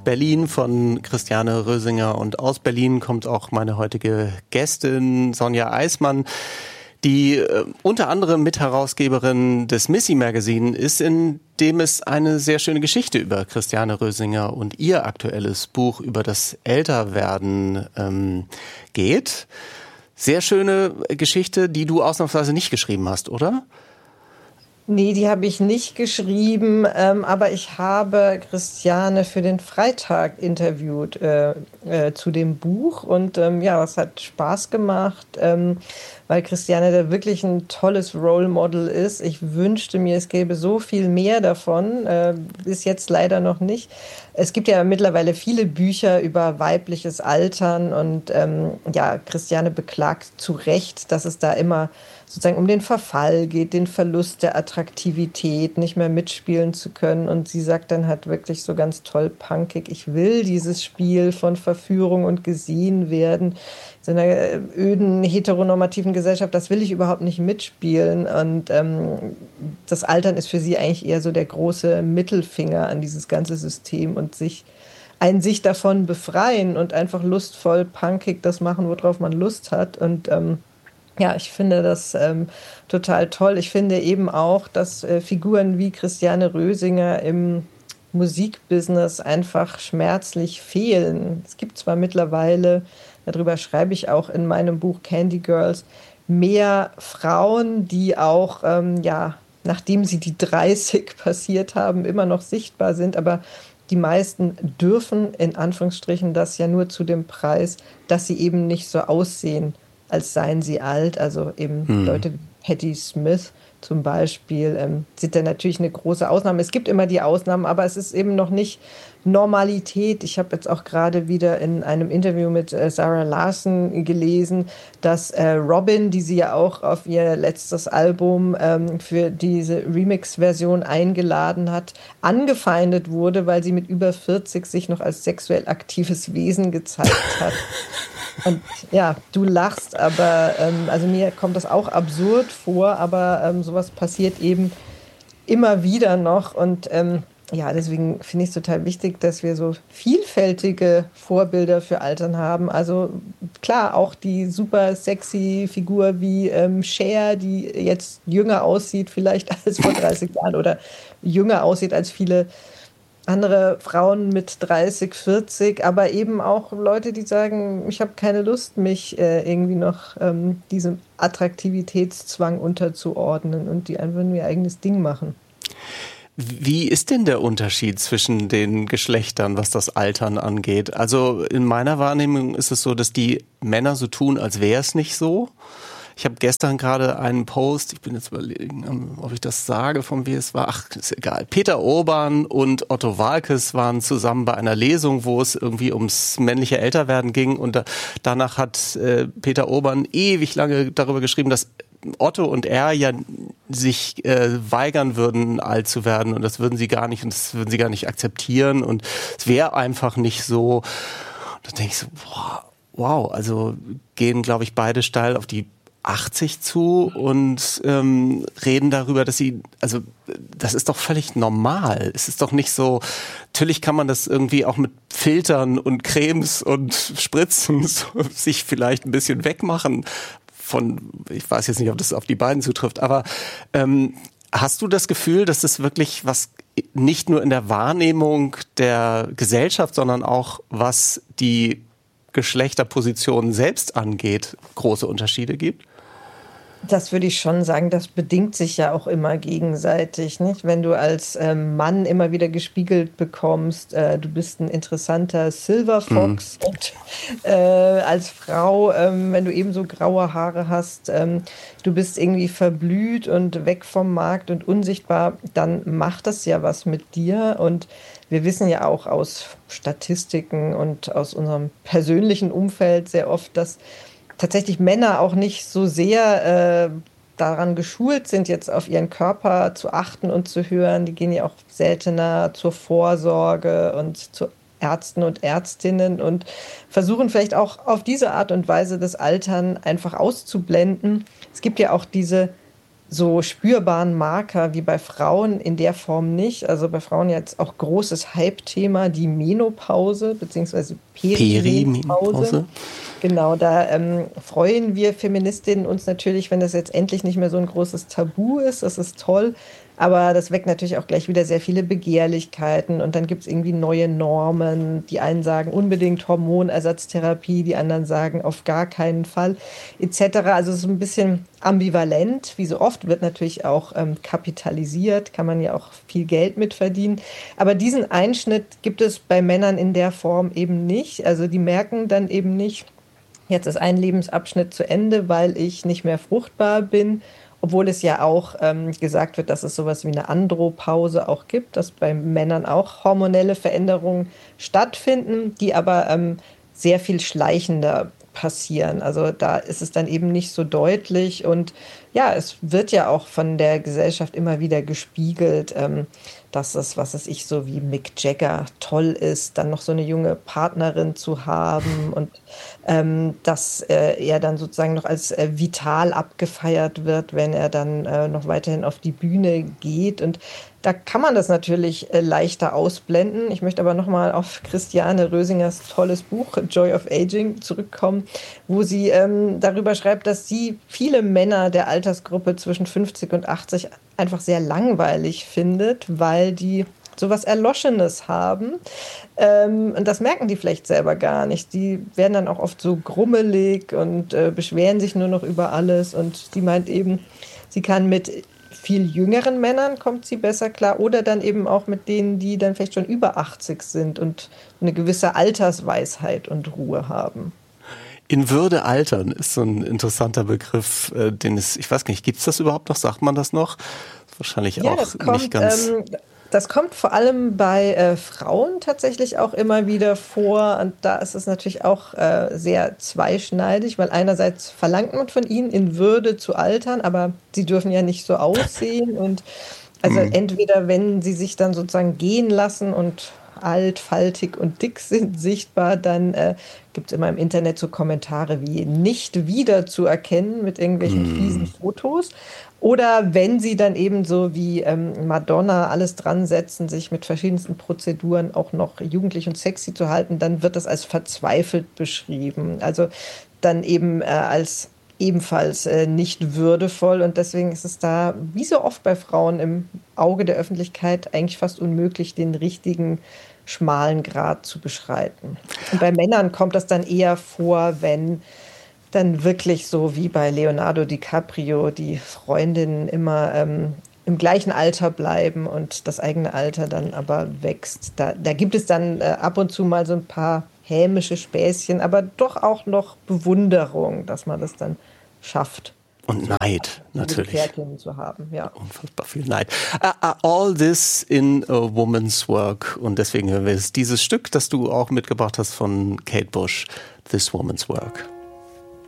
Berlin von Christiane Rösinger. Und aus Berlin kommt auch meine heutige Gästin Sonja Eismann, die unter anderem Mitherausgeberin des Missy Magazine ist, in dem es eine sehr schöne Geschichte über Christiane Rösinger und ihr aktuelles Buch über das Älterwerden geht. Sehr schöne Geschichte, die du ausnahmsweise nicht geschrieben hast, oder? Nee, die habe ich nicht geschrieben, aber ich habe Christiane für den Freitag interviewt zu dem Buch und ja, es hat Spaß gemacht, weil Christiane da wirklich ein tolles Role Model ist. Ich wünschte mir, es gäbe so viel mehr davon, bis jetzt leider noch nicht. Es gibt ja mittlerweile viele Bücher über weibliches Altern und ja, Christiane beklagt zu Recht, dass es da immer sozusagen um den Verfall geht, den Verlust der Attraktivität, nicht mehr mitspielen zu können. Und sie sagt dann halt wirklich so ganz toll punkig, ich will dieses Spiel von Verführung und gesehen werden. In einer öden, heteronormativen Gesellschaft, das will ich überhaupt nicht mitspielen. Und das Altern ist für sie eigentlich eher so der große Mittelfinger an dieses ganze System und sich davon befreien und einfach lustvoll, punkig das machen, worauf man Lust hat. Und ja, ich finde das total toll. Ich finde eben auch, dass Figuren wie Christiane Rösinger im Musikbusiness einfach schmerzlich fehlen. Es gibt zwar mittlerweile, darüber schreibe ich auch in meinem Buch Candy Girls, mehr Frauen, die auch, ja, nachdem sie die 30 passiert haben, immer noch sichtbar sind, aber die meisten dürfen in Anführungsstrichen das ja nur zu dem Preis, dass sie eben nicht so aussehen, als seien sie alt. Also eben Leute wie Patti Smith zum Beispiel sind da natürlich eine große Ausnahme. Es gibt immer die Ausnahmen, aber es ist eben noch nicht Normalität. Ich habe jetzt auch gerade wieder in einem Interview mit Sarah Larson gelesen, dass Robin, die sie ja auch auf ihr letztes Album für diese Remix-Version eingeladen hat, angefeindet wurde, weil sie mit über 40 sich noch als sexuell aktives Wesen gezeigt hat. Und ja, du lachst, aber also mir kommt das auch absurd vor, aber sowas passiert eben immer wieder noch. Und ja, deswegen finde ich es total wichtig, dass wir so vielfältige Vorbilder für Altern haben. Also klar, auch die super sexy Figur wie Cher, die jetzt jünger aussieht vielleicht als vor 30 Jahren oder jünger aussieht als viele andere Frauen mit 30, 40, aber eben auch Leute, die sagen, ich habe keine Lust, mich irgendwie noch diesem Attraktivitätszwang unterzuordnen und die einfach nur ihr eigenes Ding machen. Wie ist denn der Unterschied zwischen den Geschlechtern, was das Altern angeht? Also in meiner Wahrnehmung ist es so, dass die Männer so tun, als wäre es nicht so. Ich habe gestern gerade einen Post, ich bin jetzt überlegen, ob ich das sage, von wie es war. Ach, ist egal. Peter Urban und Otto Waalkes waren zusammen bei einer Lesung, wo es irgendwie ums männliche Älterwerden ging. Und danach hat Peter Urban ewig lange darüber geschrieben, dass Otto und er ja sich weigern würden, alt zu werden. Und das würden sie gar nicht, und das würden sie gar nicht akzeptieren. Und es wäre einfach nicht so. Und da denke ich so, wow, also gehen, glaube ich, beide steil auf die 80 zu und reden darüber, dass sie, also das ist doch völlig normal. Es ist doch nicht so, natürlich kann man das irgendwie auch mit Filtern und Cremes und Spritzen so, sich vielleicht ein bisschen wegmachen von, ich weiß jetzt nicht, ob das auf die beiden zutrifft, aber hast du das Gefühl, dass das wirklich was nicht nur in der Wahrnehmung der Gesellschaft, sondern auch was die Geschlechterpositionen selbst angeht, große Unterschiede gibt? Das würde ich schon sagen, das bedingt sich ja auch immer gegenseitig, nicht? Wenn du als Mann immer wieder gespiegelt bekommst, du bist ein interessanter Silver Fox und als Frau, wenn du eben so graue Haare hast, du bist irgendwie verblüht und weg vom Markt und unsichtbar, dann macht das ja was mit dir. Und wir wissen ja auch aus Statistiken und aus unserem persönlichen Umfeld sehr oft, dass tatsächlich Männer auch nicht so sehr daran geschult sind, jetzt auf ihren Körper zu achten und zu hören. Die gehen ja auch seltener zur Vorsorge und zu Ärzten und Ärztinnen und versuchen vielleicht auch auf diese Art und Weise das Altern einfach auszublenden. Es gibt ja auch diese so spürbaren Marker wie bei Frauen in der Form nicht. Also bei Frauen jetzt auch großes Hype-Thema, die Menopause bzw. Perimenopause. Genau, da freuen wir Feministinnen uns natürlich, wenn das jetzt endlich nicht mehr so ein großes Tabu ist. Das ist toll. Aber das weckt natürlich auch gleich wieder sehr viele Begehrlichkeiten. Und dann gibt es irgendwie neue Normen. Die einen sagen unbedingt Hormonersatztherapie, die anderen sagen auf gar keinen Fall, etc. Also es ist ein bisschen ambivalent. Wie so oft wird natürlich auch kapitalisiert, kann man ja auch viel Geld mit verdienen. Aber diesen Einschnitt gibt es bei Männern in der Form eben nicht. Also die merken dann eben nicht, jetzt ist ein Lebensabschnitt zu Ende, weil ich nicht mehr fruchtbar bin. Obwohl es ja auch gesagt wird, dass es sowas wie eine Andropause auch gibt, dass bei Männern auch hormonelle Veränderungen stattfinden, die aber sehr viel schleichender passieren. Also da ist es dann eben nicht so deutlich. Und ja, es wird ja auch von der Gesellschaft immer wieder gespiegelt, dass es, was weiß ich, so wie Mick Jagger toll ist, dann noch so eine junge Partnerin zu haben und dass er dann sozusagen noch als vital abgefeiert wird, wenn er dann noch weiterhin auf die Bühne geht. Und da kann man das natürlich leichter ausblenden. Ich möchte aber nochmal auf Christiane Rösingers tolles Buch Joy of Aging zurückkommen, wo sie darüber schreibt, dass sie viele Männer der Altersgruppe zwischen 50 und 80 einfach sehr langweilig findet, weil die sowas Erloschenes haben. Und das merken die vielleicht selber gar nicht. Die werden dann auch oft so grummelig und beschweren sich nur noch über alles. Und sie meint eben, sie kann mit viel jüngeren Männern kommt sie besser klar oder dann eben auch mit denen, die dann vielleicht schon über 80 sind und eine gewisse Altersweisheit und Ruhe haben. In Würde altern ist so ein interessanter Begriff, den es, ich weiß nicht, gibt es das überhaupt noch? Sagt man das noch? Wahrscheinlich ja, auch nicht ganz. Das kommt vor allem bei Frauen tatsächlich auch immer wieder vor. Und da ist es natürlich auch sehr zweischneidig, weil einerseits verlangt man von ihnen, in Würde zu altern, aber sie dürfen ja nicht so aussehen. Und also entweder, wenn sie sich dann sozusagen gehen lassen und alt, faltig und dick sind sichtbar, dann gibt es immer im Internet so Kommentare wie nicht wieder zu erkennen mit irgendwelchen fiesen Fotos. Oder wenn sie dann eben so wie Madonna alles dran setzen, sich mit verschiedensten Prozeduren auch noch jugendlich und sexy zu halten, dann wird das als verzweifelt beschrieben. Also dann eben als ebenfalls nicht würdevoll. Und deswegen ist es da, wie so oft bei Frauen im Auge der Öffentlichkeit, eigentlich fast unmöglich, den richtigen schmalen Grat zu beschreiten. Und bei Männern kommt das dann eher vor, wenn dann wirklich so wie bei Leonardo DiCaprio die Freundinnen immer im gleichen Alter bleiben und das eigene Alter dann aber wächst. Da gibt es dann ab und zu mal so ein paar hämische Späßchen, aber doch auch noch Bewunderung, dass man das dann schafft. Und Neid, natürlich. Zu haben, ja. Unfassbar viel Neid. All this in a woman's work. Und deswegen hören wir jetzt dieses Stück, das du auch mitgebracht hast von Kate Bush, This Woman's Work.